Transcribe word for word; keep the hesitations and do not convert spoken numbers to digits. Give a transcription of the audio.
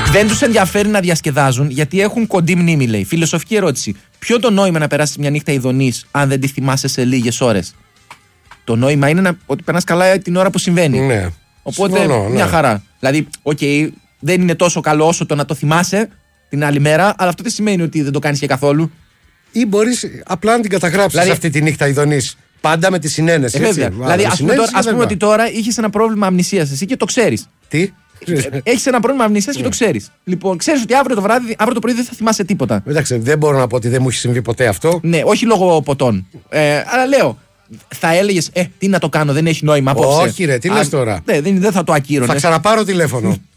Δεν τους ενδιαφέρει να διασκεδάζουν γιατί έχουν κοντή μνήμη, λέει. Φιλοσοφική ερώτηση. Ποιο το νόημα να περάσεις μια νύχτα ειδονής αν δεν τη θυμάσαι σε λίγες ώρες? Το νόημα είναι να, ότι περνάς καλά την ώρα που συμβαίνει. Ναι. Οπότε Συμφωνώ, μια ναι. χαρά. Δηλαδή, οκ, okay, δεν είναι τόσο καλό όσο το να το θυμάσαι την άλλη μέρα, αλλά αυτό δεν σημαίνει ότι δεν το κάνεις και καθόλου. Ή μπορείς απλά να την καταγράψεις δηλαδή, αυτή τη νύχτα ειδονής. Πάντα με τη συνένεση. Ε, βέβαια. Δηλαδή, ας πούμε, τώρα, ας πούμε ότι τώρα είχες ένα πρόβλημα αμνησίας εσύ και το ξέρεις. Τι? Έχεις ένα πρόβλημα αμνησίας και το ξέρεις. Λοιπόν, ξέρεις ότι αύριο το βράδυ, αύριο το πρωί δεν θα θυμάσαι τίποτα. Εντάξει, δεν μπορώ να πω ότι δεν μου έχει συμβεί ποτέ αυτό. Ναι, όχι λόγω ποτών. Ε, αλλά λέω, θα έλεγες, ε, τι να το κάνω, δεν έχει νόημα απόψε. Όχι, ρε, τι λες τώρα. Ναι, δεν, δεν θα το ακύρωνες. Θα ξαναπάρω τηλέφωνο.